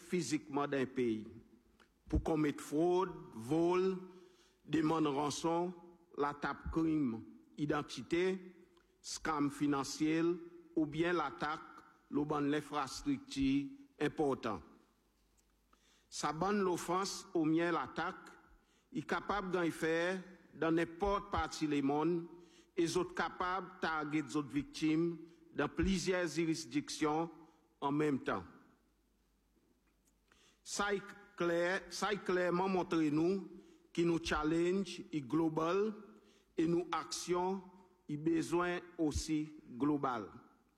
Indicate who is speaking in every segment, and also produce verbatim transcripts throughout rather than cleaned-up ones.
Speaker 1: physiquement d'un pays pour commettre fraude, vol, demande rançon, l'attaque crime, identité, scam financier ou bien l'attaque de l'infrastructure important. Ça bonne l'offense ou bien l'attaque est capable d'en faire dans n'importe partie du monde et sont capables de targeter les autres victimes dans plusieurs juridictions en même temps. Ça est clair, ça est clairement montré nous que nous challenge est global et nous action est besoin aussi global.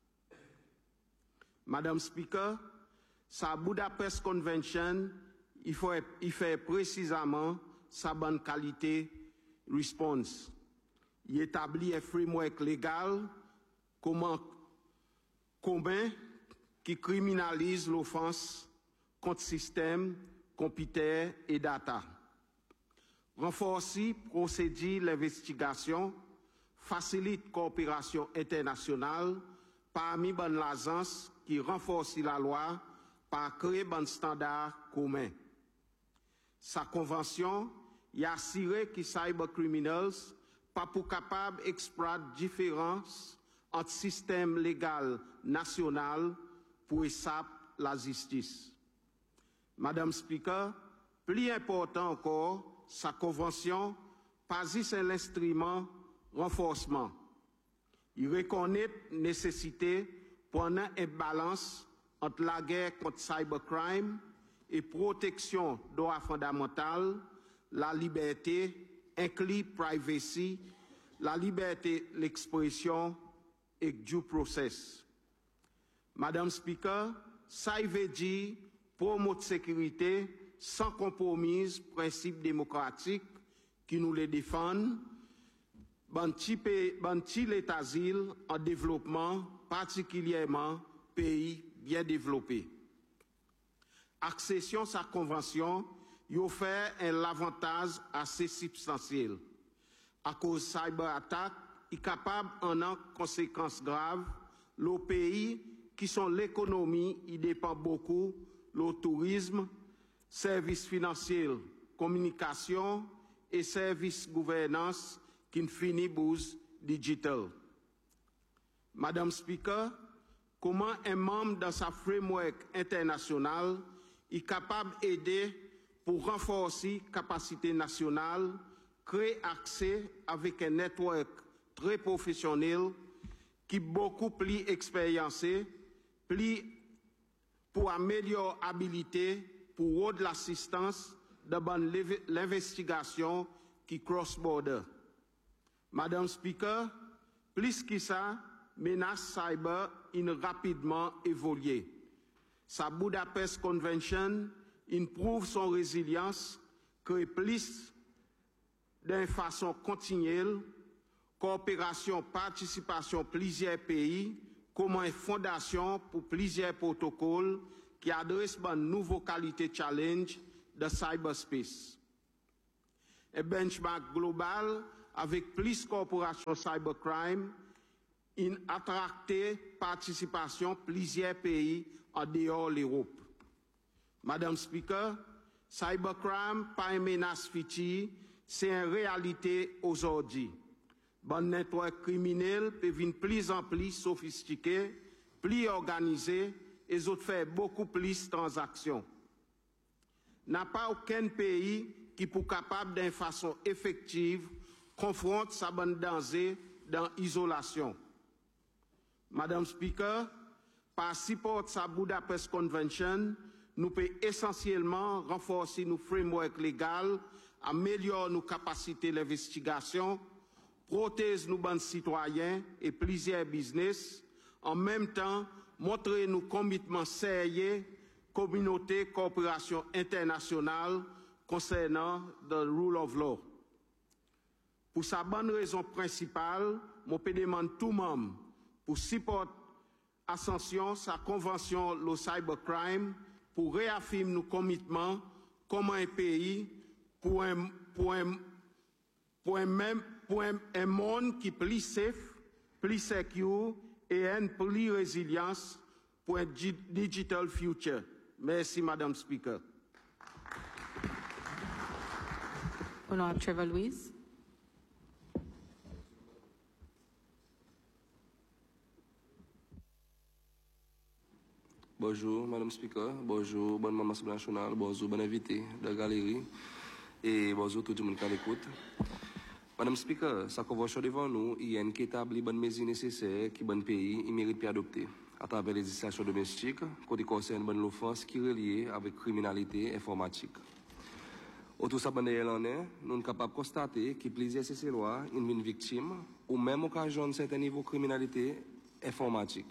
Speaker 1: Madame Speaker, sa Budapest Convention, il faut il fait précisément sa bonne qualité response. Il établit un framework légal comment commun qui criminalise l'offense contre système, computer et data. Renforcer procédure l'investigation, facilite coopération internationale parmi bonnes agences qui renforce la loi par créer un standard commun. Sa convention y a assuré que cybercriminels pas pour capable d'exploiter différences entre système légal national pour échapper la justice. Madame Speaker, plus important encore, sa convention pas juste l'instrument renforcement. Il reconnaît la nécessité pour une balance entre la guerre contre cybercrime et protection des droits fondamentaux, la liberté, inclut privacy, la liberté de l'expression et due process. Madame Speaker, ça veut dire promouvoir sécurité sans compromis, principe démocratique qui nous les défendent, banti l'État d'asile en développement, particulièrement pays bien développés. Accession à sa convention y offre un avantage assez substantiel. À cause de cyberattaque, il est capable en un conséquences graves. Les pays qui sont l'économie, il dépend beaucoup, le tourisme, services financiers, communication et services gouvernance qui finit bouse digital. Madame Speaker, comment un membre dans sa framework international est capable d'aider pour renforcer la capacité nationale, créer accès avec un network très professionnel qui est beaucoup plus expériencé, plus pour améliorer l'habilité pour de l'assistance dans l'investigation qui cross-border. Madame Speaker, plus que ça, menace cyber in rapidement évolué. Sa Budapest Convention prouve son résilience, crée plus d'une façon continuelle, coopération, participation plusieurs pays, comme une fondation pour plusieurs protocoles qui adressent une nouvelle qualité challenge de cyberspace. Un benchmark global avec plus de coopération cybercrime, une attracté participation plusieurs pays en dehors de l'Europe. Madame Speaker, cybercrime pas une menace future, c'est une réalité aujourd'hui. Bon network criminel peut venir plus en plus sophistiqué, plus organisé et ils fait beaucoup plus de transactions. N'a pas aucun pays qui est capable d'une façon effective confronte sa bonne danger dans l'isolation. Madame Speaker, par support de sa Budapest Convention, nous pouvons essentiellement renforcer nos frameworks légaux, améliorer nos capacités d'investigation, protéger nos bons citoyens et plusieurs business, en même temps montrer nos commitments sérieux, communauté, coopération internationale concernant le rule of law. Pour sa bonne raison principale, je demande tout membre pour supporter Ascension, sa convention le cybercrime, pour réaffirmer nos commitments comme un pays pour un, pour un, pour un, même, pour un, un monde qui est plus safe, plus secure et une plus résilience pour un digital future. Merci, Madame Speaker.
Speaker 2: Honorable Trevor Louise.
Speaker 3: Bonjour, Madame Speaker. Bonjour, bonne maman nationale. Bonjour, bon invité de la galerie. Et bonjour, tout le monde qui l'écoute. Madame Speaker, sa convention devant nous, il y a une qui établit bonnes mesures nécessaires qui bon pays il mérite d'adopter à travers les législations domestiques, qui concerne bonne l'offense qui est reliée avec criminalité informatique. Autour de ça, en est, nous sommes capables de constater que plusieurs de ces lois sont une victime ou même occasion de certains niveaux de criminalité informatique.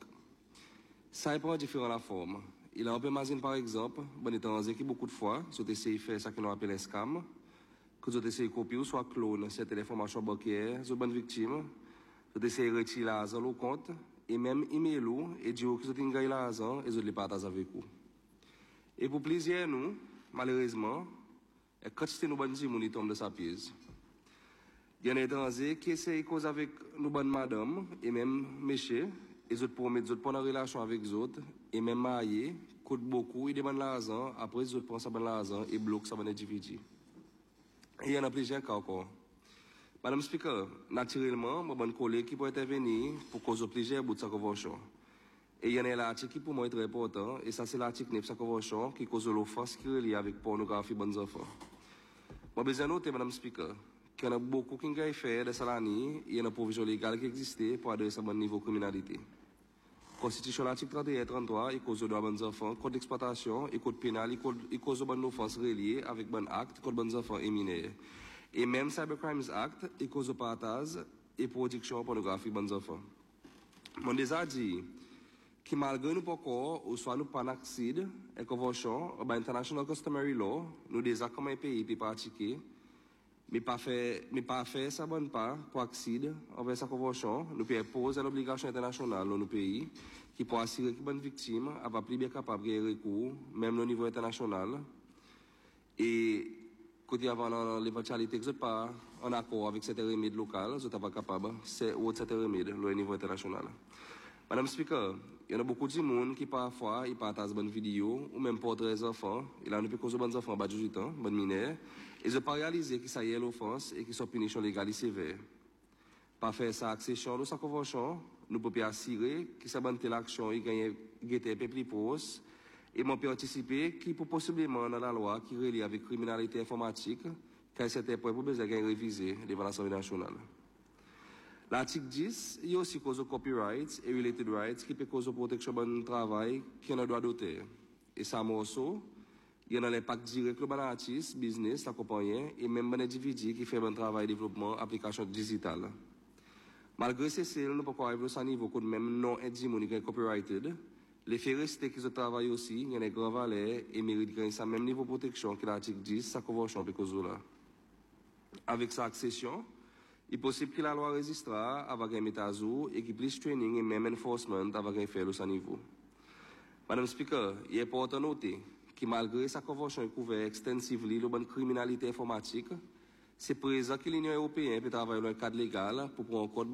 Speaker 3: Ça prend différentes formes. Il a un peu imagine par exemple, bon étant qui beaucoup de fois, ils ont essayé de faire ça qu'on appelle un scam, que ils ont essayé de copier ou soit clone certaines informations bancaires, ils ont bonnes victimes, ils ont essayé de retirer l'argent au compte, et même email et dire qu'ils ont gagné l'argent et ils ont les partager avec vous. Et pour plusieurs nous, malheureusement, quand c'est nous bonnes gens qui tombent de sa pièce. Il y en a des étrangers qui essayent de causer avec nous bonnes madame et même méchés. Ils autres promettent de prendre en relation avec les autres et même mariés, coûtent beaucoup, ils demandent l'argent, après ils autres prennent ça l'argent et bloquent ça individu. Et il y en a plusieurs cas encore. Madame Speaker, naturellement, mon bon collègue qui peut intervenir pour causer plusieurs bouts de sa convention. Et il y en a l'article qui pour moi est très important, et ça c'est l'article neuf de sa convention qui cause l'offense qui est liée avec pornographie bonnes enfants. Moi, besoin de noter, Madame Speaker, qu'il y en a beaucoup qui ont fait de Salani, il y a une provision légale qui existait pour adresser à bon niveau de criminalité. Constitution l'article trente et un et trente-trois, il cause de droits bonnes enfants, code d'exploitation, et code pénal, il cause de bonnes offenses reliées avec bon acte, code bonnes enfants et mineurs. Et même Cybercrimes Act, il cause de partage et production pornographique bonnes enfants. Mon déjà dit que malgré nous pas encore, ou soit nous pas accès à la convention, à International Customary Law, nous déjà comme un pays peut pratiquer, mais pas fait, mais pas fait ça bonne part pour accéder à sa convention, nous pouvons imposer l'obligation internationale dans nos pays, qui pour assurer que bonne victime va plus bien capable de recours, même au niveau international. Et côté avant l'éventualité que je pas en accord avec cette remède locale, je n'étais pas capable, c'est autre cette remède au niveau international. Madame Speaker, il y en a beaucoup de monde qui parfois ils partagent bonnes vidéos ou même portraits des enfants. Il y en a plus de bonnes enfants bas de dix-huit ans, bonnes mineurs. Ils n'ont pas réalisé que ça y est l'offense et qu'ils sont punitions légales et sévères. Par faire ça accession de sa convention, nous pouvons assurer que ça bonne telle action et gagner un peu plus proche et m'ont participer qui peut possiblement dans la loi qui relie avec criminalité informatique, car c'était pour besoin de réviser devant l'Assemblée nationale. L'article dix, il y a aussi cause de copyright et related rights qui peut causer protection du travail qui a un droit d'auteur. Et ça morceau, il y a l'impact direct sur l'artiste, business, la compagnie et même les individus qui font un travail de développement application digitale. Malgré ces celles, nous ne pouvons pas arriver à ce niveau que même non individuel copyrighted. Les faits restés qui se travaillent aussi, il y a une grande valeur et méritent de gagner même niveau de protection que l'article dix, sa convention peut causer là. Avec sa accession, il est possible que la loi résistera avec un métazo et qu'il plus training et même enforcement avec un fait à ce niveau. Madame Speaker, il est important de noter que malgré sa convention couverte extensivement la criminalité informatique, c'est présent que l'Union européenne peut travailler dans un cadre légal pour prendre en compte